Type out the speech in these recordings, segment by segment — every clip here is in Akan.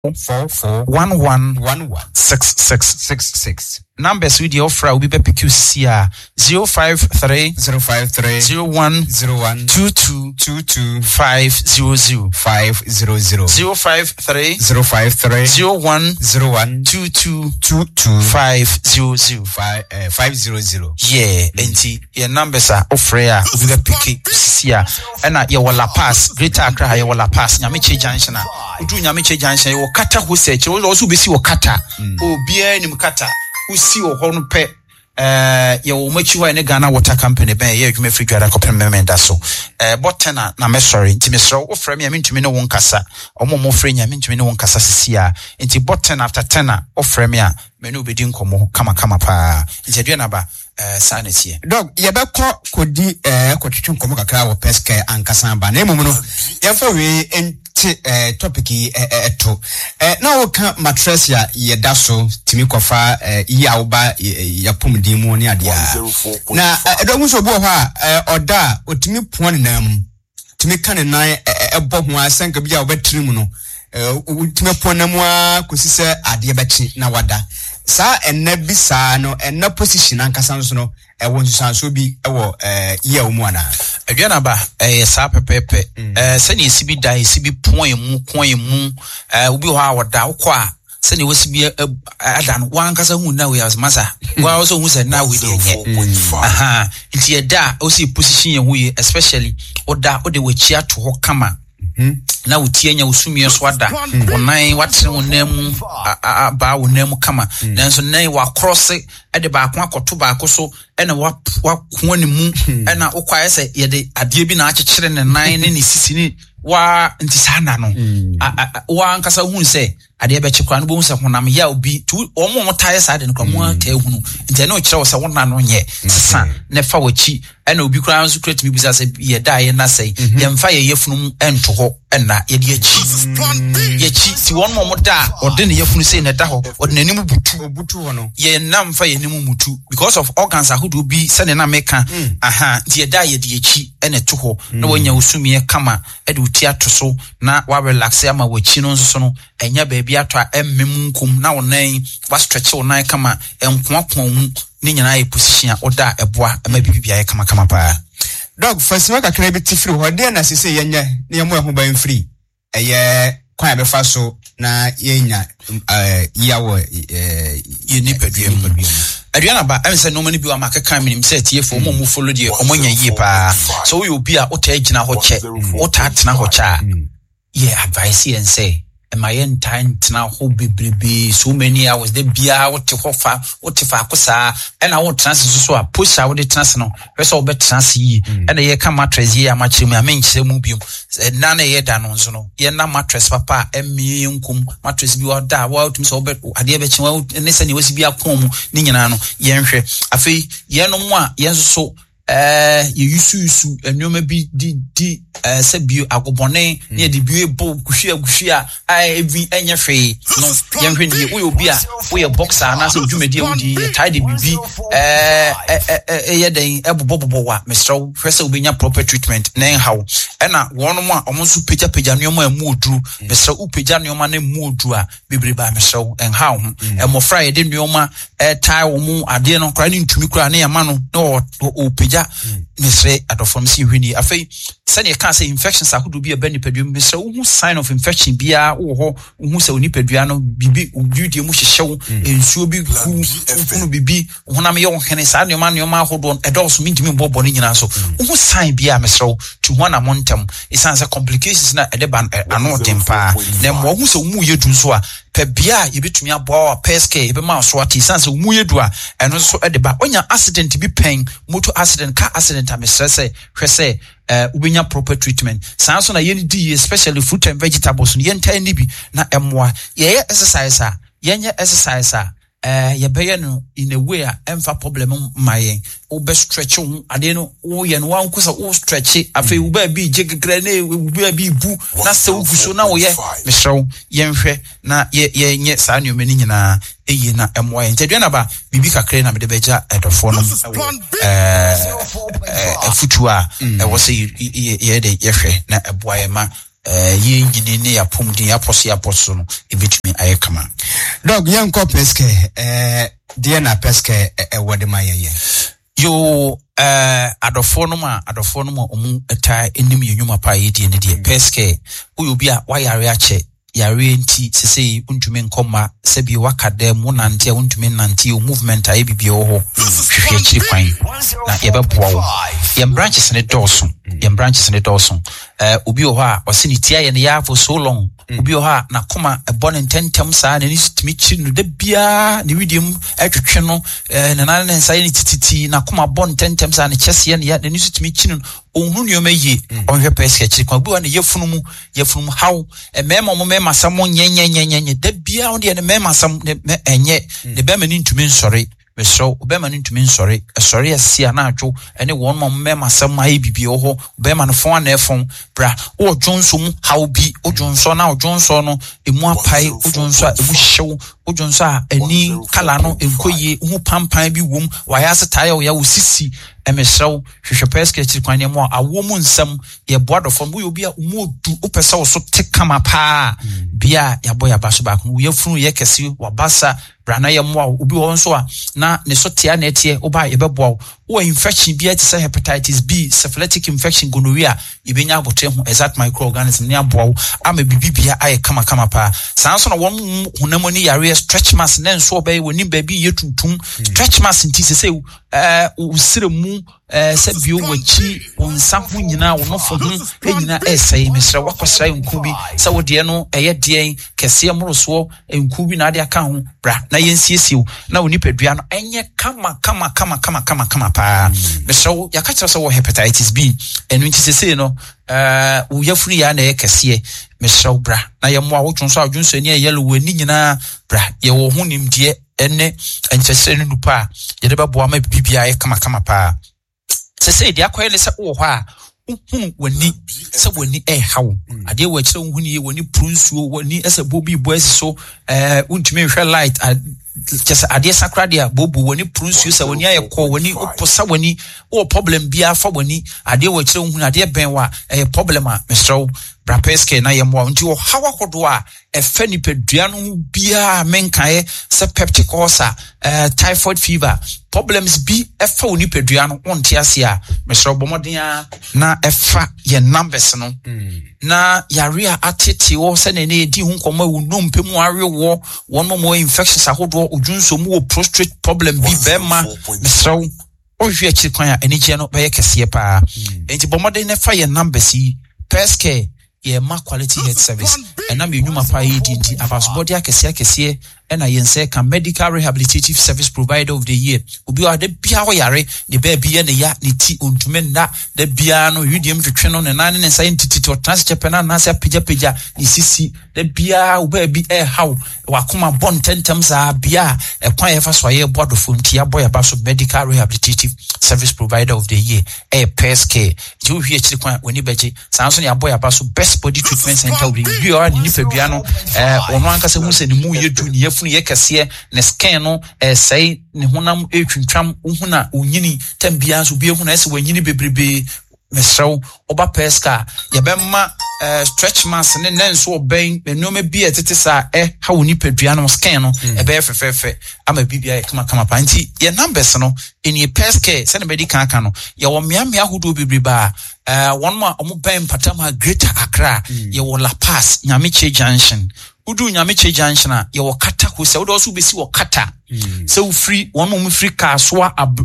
1166. Numbers with your offer will be PQC 053 01 22 500 053 01 22 500. Yeah, and your numbers are offer will be PQC and your La Paz, Greater Accra, your La Paz, Yamiche Junction. Udu Yamiche Junction, your kata who said you will also be see kata. Oh, beer in kata. Who see your horn pet, you make you in Ghana Water Company, by you may figure a couple of so. Botana, na sorry, Timisro, or frame, I mean to me no one cassa, or more frame, I mean to me no one cassa, sia, into botana after tenor, or frame ya, menu be dinko mo, kama pa, into Dianaba, sanity. Dog, Yabako could be quotation Komaka or Pesca and Cassamba, Nemono, therefore we topic to now can mattress ya daso timikofa yauba ya pumdimu ni adia na edomu so bo ha oda otimi pon nam timi kan nan ebo ho asanka bia obetrim no utimi pon nam a kosise ade bechi na wada sa enna bisa no enna position ankasa so no ewo nsusanso bi ewo ye omu ana aduana ba sa pepepe sani esibi da esibi pon mu kon mu obi ho awoda ukwa sani wesibi adan wankasa hu na we as masa wa also hu se na we dey nye aha nti eda o si position ye hu ye especially oda ode wechi ato ho kama na utienya usumie so ada onan watere wonam ba wonam kama nanso nan wa cross e de ba akwa koto ba akoso ena wa kuani mu ena ukwaye se ye de ade bi na akekere ne nan ne ne sisi ni wa ntisana no wa nkasa hu se ade be chekwa no bo hu se honam ya obi tu omo taye sa de no kwa mu ta ehunu nti na o kire wo se wona no nye sesa ne fa wachi ena obi kura nso create mi bisa se ye da ye na sei ye mfa ye yefunu ento ho ena ye de achi si won mo da ode ne yefunu sei na da ho ode nanim butu ho no ye na mfa ye nanim mutu because of organs ahodo bi se ne na meka aha nti ye da ye de achi ena to ho na wonya usumie kama e de uti atoso na wa relax ama wachi no nso no enya ba bi ato emmem nkum na wonan wa stretch wonan kama enkoakon mu ni nyina ye position oda eboa ama bibia ye kama pa dog fasima kakra bi tifiri ho de na sese yenya ne yemo ho ban free eye kwa be fa so na yenya yawo ye ni peduam aduana ba am say no mani bi wa makeka minim say tie fo mo follow de omonya yie pa so we obi a ota agina ho che ota atena ho cha ye advice and say my time tena ho bebrebe so many hours de bia what fa kosa and I want trans so a push out the trans no first all bet trans yi and ye come mattress ye amachi me amenche mu biom na na ye da no so no ye na mattress papa emi nkum mattress bi oda wa otum so bet ade be chi wa ne se ne wasi bi akom ni nyina no ye nhwe afei ye no mo a ye so ye yusu enoma bi di se bio agobone ne de bio bo guhua evi enye hwe no ye nhwe ne wo obi a wo ye boxer na so dwumedi wudi tie de bibi ye den ebobobobo wa mesro first obenya proper treatment na enhaw na wono mo a omonso peja neoma emu oduru mesro upeja neoma na emu oduru a bebreba mesro enhaw emofra ye de neoma tie wo mu ade no kra ni ntumi kra na yama no na o peja misre adofom si hwini afei sane ka say infections ahodo bi aba nipadua misre wo sign of infection bia wo ho wo se nipadua no bibi odudie mu hyehyew ensuo bi ku funu bibi honam ye wo hene sa neoma ahodo edoso mintimi bobo ni nyina so wo sign bia misre to one amontem isanse complications na edeban ano tempa na mo wo se wo ye du so a pebia ye betumi aboa peske ye be ma so ati isanse wo ye du a eno so edeba onya accident bi pen motor accident car accident amesese hwese ubenya proper treatment sanso na yeni di especially fruit and vegetables no yenta ni bi na emwa ye exercise a yenye exercise a ye beye no in a way a emfa problem mayen obe stretch ade no wo ye no wankosa wo stretch afi wo ba bi jegegre na wo ba bi bu na se wo guso na wo ye mesrew yenhwe na ye nye sa nneoma ni nyina eye na emwa ye ntaduana ba bibi kakre na me de beja edofo no futua wo se ye de ye hwe na eboa ye ma ye nyini ne ya pomdin ya poso no ebetumi ayekama. Dog yanko peske die na peske wode mayeye. Yo adofo no ma omu eta enim yenwuma pa ye die ne die peske uyo bia wayare ache yare nti sese untumi nkoma sebi wakade mu nante untumi nante o movement aye bibie wo ho hwehwe akiri kwan na yebeboa wo yem branches ne dawson obi o ha osini tia ye ne ya for so long obi o ha na koma ebon intentem saa na ni sitimi kiri no da bia ne widium atwetwe no na na nsa ye ni tititi na koma bon intentem saa ne kyese ye ne ya ni sitimi kiri no ohunu nyoma yi onhwe peske akiri kwan obi wa ne yefunu mu how mema mo mema samo nyenyenyenyenye da bia onde ne mema sam enye ne be mani ntumi nsori mesro obema no ntumi nsori esori asia na adwo ene won mo mema sam ayi bibie ho obema no fon na efon bra o dwonso mu how bi o dwonso na o dwonso no emu apai o dwonso a emu hyew o dwonso a ani kala no enkoye hu pampan bi wom waya setaye o ya osisi emesrew hwehwe peske chirkwane mo awo mu nsam ye boadofo bu obi a umodu opese wo so tekama pa bia ya boya baso ba ko ye funu ye kesi wabasa brana ye mo obi wo nso a na ne so tia na etie oba ye beboa wo infection bia ti say hepatitis B, syphilitic infection, gonorrhea ibenya abotre ho exact microorganism ne aboa ama bibibia aye kama pa sanso na won hunamoni yare stretch mass na nso obey woni ba bi ye tuntum stretch mass nti se usire mu sebio wachi onsa ho nyina wo no fo ho nyina esai mesra wakosra nkubi sa wode no eye den kese moroso nkubi na ade aka ho bra na yensiesiw na oni padua no enye kama pa mesra yaka kyerɛ sɛ wo hepatitis B enu nti sese no wo yafuri ya na ekese mesra bra na ye mo a wo twonso adwonso ani yellow wani nyina bra ye wo ho nimdie ene enkyese no nupa ye de beboa ma bibia ye kama pa sese dia koye ne se wo ho a uhunu wani se wani hawo ade wo akire uhunu ye wani prunsuo wani ese bobi boys so untumi hwe light just ade sakra dia bobu wani prunsuo se wani ayekɔ wani oposa wani o problem bia fa wani ade wo akire uhunu ade ben wa problem a mesro brapeske na yemo nti wo hawa kodo a efa nipadua no bia menkae se peptic ulcer typhoid fever problems bi efa oni padua no onte ase a mesro bomoden na efa ye numbers no na yare a atete wo se na edi hu nkoma wo nompe mu are wo won mo infections ahodo odwunso mu wo prostate problem bi bema mesro ohwe akirkwan a enije no be kese pa enti bomoden na fa ye numbers yi peske ye ma quality health service ena me nyuma pa yidi abasbody akese ena yense ka medical rehabilitative service provider of the year obi wa de bia wo yare de ba bia ne ya ne ti ontume na de bia no udiem twetwe no ne nan ne scientific transchepena na se pagya ne sisi de bia wo ba bi how wakoma bon tentem za bia kwan ye fa so ye bodofo nti ya boy ba so medical rehabilitative service provider of the year PSK ti wo hwie chiri kwan woni beje sanso ne ya boy ba so best body treatment center obi bi o ni pa bia no ono anka se hu se ne mu ye du ne yefunu ye kase ne scan no sei ne honam etwintwam uhuna onyini tambia so bi ehuna ese wanyini bebrebe mesrew oba peska ye bemma stretch mass ne nenso oben enoma bi etete sa ha woni padua no scan no be fefefe ama bibia ye kama panti ye numbers no eni peska se ne bedi kan no ye wo miamia hodo bebreba one more omuben patama Greater Accra ye wo La Paz Nyameche Junction udu Nyameche Junction a ye wo kata ho se wo do so besi wo kata se wo free one mo free car so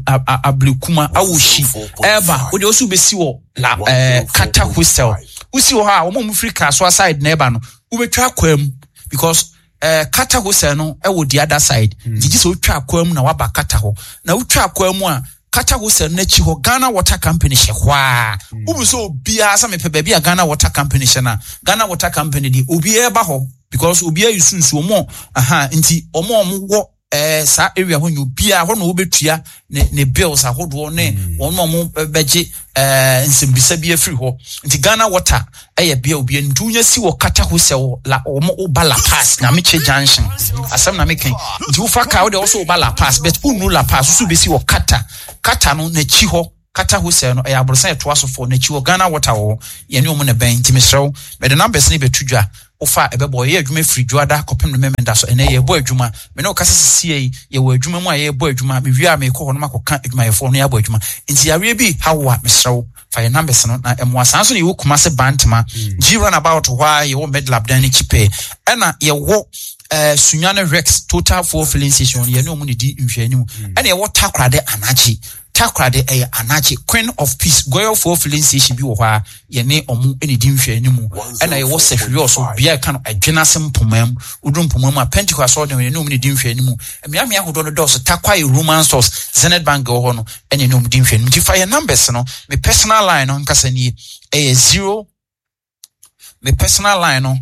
ablekuma awoshi eba wo do so besi wo la kata hostel usi wo ha wo mo free car so side na eba no wo betwa kwam because kata hostel no e wo the other side digi so twa kwam na waba kata ho na wo twa kwam a kata hostel na chi ho Ghana Water Company hye hwa ubu so bia sa me pe bia Ghana Water Company hye na Ghana Water Company di obi e ba ho because obi ayusunsu omo nti omo wo sa area ho nyobia ho no obetua ne bills ahodo ne won mo beje nsembisa bi afiri ho nti Ghana Water eye bia obi ntunya si wo kata ho se wo la omo obala pass na Meche Junction asem na meken nti wo fa ka wo de wo so obala pass but unu la pass so be si wo kata no na chi ho kata hosel no ya abrosan eto asofo na chi Ghana water wo ye ne omo na ben timisrew me the numbers ne betudwa ofa ebebo ye adwuma free dwada kopem no memenda so ene ye bo adwuma me no kasa sie ye wo adwuma mu a ye bo adwuma me wi a me ko no makoka adwuma ye fo no ya bo adwuma nti yawe bi hawa mesrew fa ye numbers no na emo asanso ne wo kuma se bantama G run about why ye wo medlab dan ni chipe ena ye wo Sunyane Rex total for filling station ye no mu ne di nhwanimu ena ye wo takrade anachi Queen of Peace goyo for filling station bi wo ha ye ne omu eni di nhwanimu ena ye wo sehwe so bia ka no adwena sempomam udum pomam a Pentecost so de ye no mu ne di nhwanimu emiamia hodo no do so takwa Roman source Zenith Bank ho no eni no mu di nhwanimu ti fa ye numbers no me personal line no nkasa ni 0 me personal line no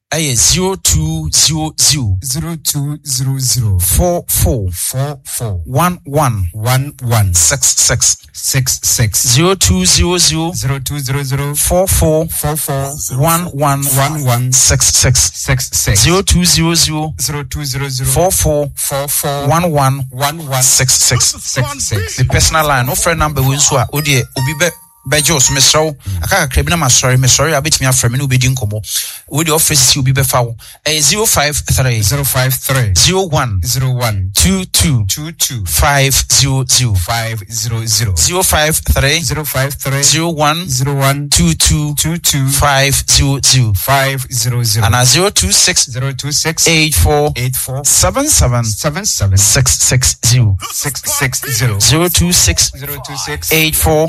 0200 44 11 66 0200 44 11 66 0200 44 11 66 the personal line no friend number we so a odi obi Bejo so mesrew aka krabina masori abetimi aframe no obedi nkomo we the office obi be fawo 053 01 22 500 053 01 22 500 and 026 84 77 660 026 84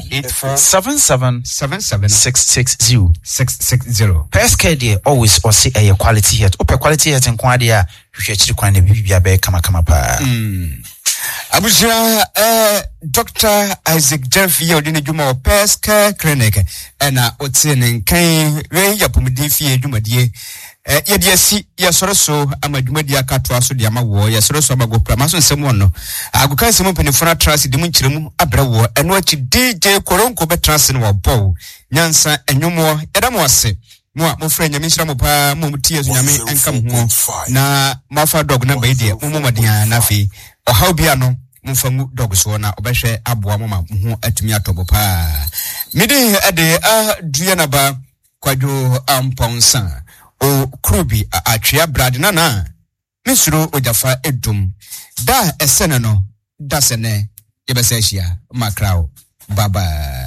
77 Pesca dear always or say a quality yet open quality yet in quadia you should find a bibia bear kama pa Abuja Dr. Isaac Jeffy odine djuma Pesca Clinic ena otene kan we yapumdi fie djumadie yediasi yasoroso amadwumadi akatoa so de amawo yasoroso amagopra maso nsem no agoka nsem penifona trans de munchiremu abrawo eno achi DJ Koronko betrans no bo nyansa enwomo yedamo ase mo mofra nyame nhyira mo pa mo mutie so nyame enkam ho na mafa dog na baide mo momadia na fi ohaw bia no mfamu dog so na obehwe aboa mo ma ho atumi atobo pa midi ade dua na ba kwadwo amponsa o krubi atwea brad nana misro ojafa edum da esene no da sene yebesehia makrao baba